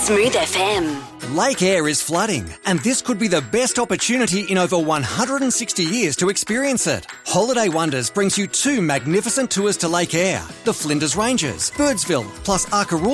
Smooth FM. Lake Eyre is flooding, and this could be the best opportunity in over 160 years to experience it. Holiday Wonders brings you 2 magnificent tours to Lake Eyre, the Flinders Ranges, Birdsville, plus Arkaroo